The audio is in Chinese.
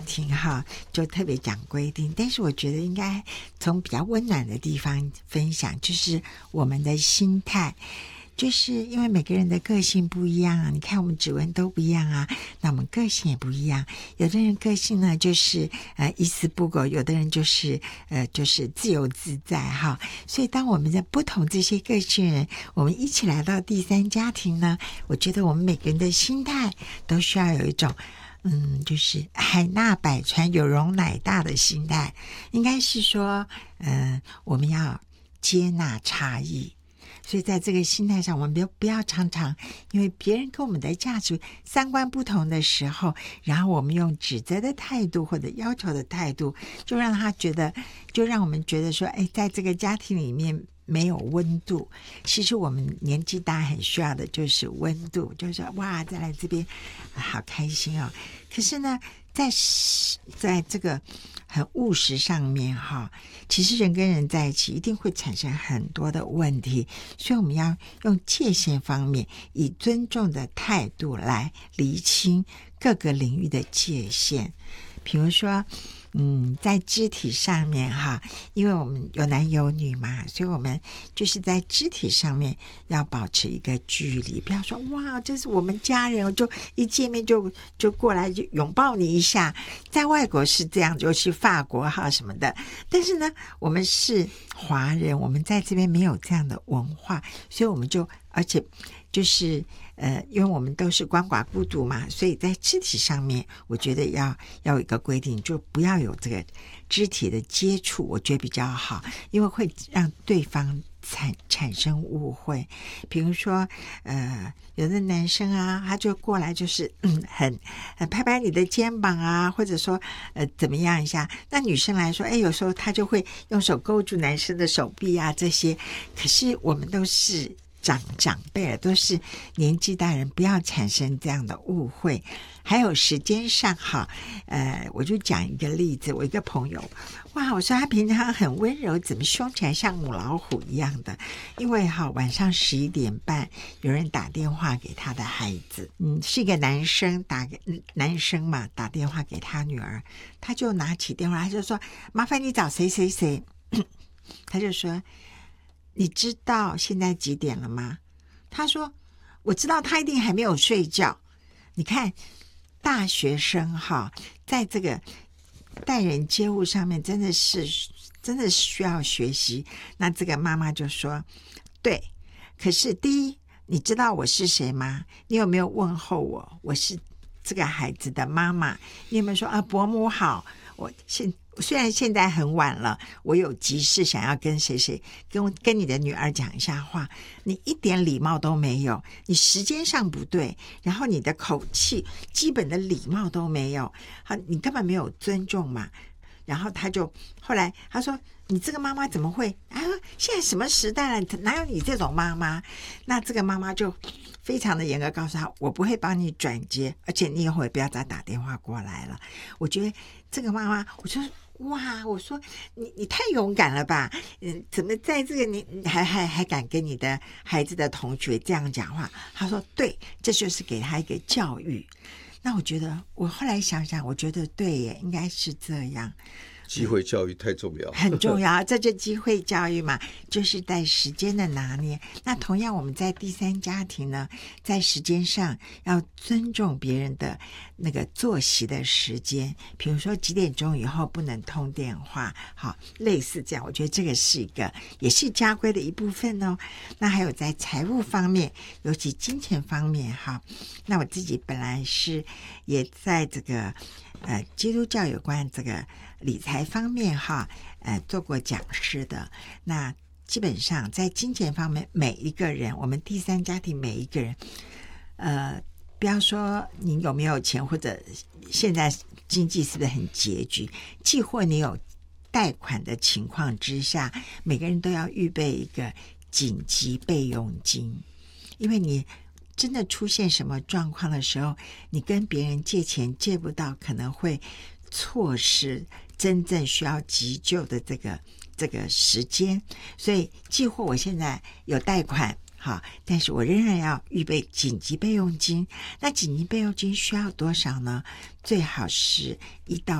庭哈，就特别讲规定，但是我觉得应该从比较温暖的地方分享，就是我们的心态。就是因为每个人的个性不一样啊，你看我们指纹都不一样啊，那我们个性也不一样。有的人个性呢就是一丝不苟，有的人就是自由自在哈。所以当我们的不同这些个性人，我们一起来到第三家庭呢，我觉得我们每个人的心态都需要有一种就是海纳百川、有容乃大的心态。应该是说我们要接纳差异。所以在这个心态上，我们不要常常因为别人跟我们的价值三观不同的时候，然后我们用指责的态度或者要求的态度，就让我们觉得说，在这个家庭里面没有温度。其实我们年纪大很需要的就是温度，就是说哇，再来这边好开心哦。可是呢，在这个很务实上面哈，其实人跟人在一起一定会产生很多的问题，所以我们要用界限方面，以尊重的态度来厘清各个领域的界限。比如说在肢体上面哈，因为我们有男有女嘛，所以我们就是在肢体上面要保持一个距离，不要说哇，这是我们家人，我就一见面就过来就拥抱你一下。在外国是这样，就是法国哈什么的，但是呢，我们是华人，我们在这边没有这样的文化，所以我们而且就是因为我们都是鳏寡孤独嘛，所以在肢体上面我觉得要有一个规定，就不要有这个肢体的接触，我觉得比较好，因为会让对方产生误会。比如说有的男生啊，他就过来就是很拍拍你的肩膀啊，或者说怎么样一下。那女生来说有时候他就会用手勾住男生的手臂啊，这些。可是我们都是长辈了，都是年纪大人，不要产生这样的误会。还有时间上哈，我就讲一个例子，我一个朋友，哇，我说他平常很温柔，怎么凶起来像母老虎一样的？因为晚上11点半有人打电话给他的孩子，是一个男生嘛，打电话给他女儿，他就拿起电话，他就说麻烦你找谁谁谁，他就说你知道现在几点了吗？他说我知道，他一定还没有睡觉。你看大学生哈，在这个待人接物上面真的需要学习。那这个妈妈就说对，可是第一，你知道我是谁吗？你有没有问候我是这个孩子的妈妈？你有没有说伯母好，虽然现在很晚了，我有急事想要跟谁谁跟你的女儿讲一下话，你一点礼貌都没有，你时间上不对，然后你的口气基本的礼貌都没有，你根本没有尊重嘛。然后后来他说你这个妈妈怎么会现在什么时代了，哪有你这种妈妈？那这个妈妈就非常的严格告诉他，我不会帮你转接，而且你以后也不要再打电话过来了。我觉得这个妈妈，我说哇，我说你太勇敢了吧，怎么在这个你还敢跟你的孩子的同学这样讲话？他说对，这就是给他一个教育。那我觉得我后来想想，我觉得对耶，应该是这样。 机会教育太重要， 很重要，这就机会教育嘛，就是在时间的拿捏。那同样我们在第三家庭呢，在时间上要尊重别人的那个作息的时间，比如说几点钟以后不能通电话，好，类似这样，我觉得这个是也是家规的一部分哦。那还有在财务方面，尤其金钱方面哈，那我自己本来也在这个基督教有关这个理财方面哈，做过讲师的。那基本上在金钱方面，每一个人，我们第三家庭每一个人，不要说你有没有钱，或者现在经济是不是很拮据，既或你有贷款的情况之下，每个人都要预备一个紧急备用金，因为你真的出现什么状况的时候，你跟别人借钱借不到，可能会错失真正需要急救的这个时间。所以既或我现在有贷款好，但是我仍然要预备紧急备用金。那紧急备用金需要多少呢？最好是1到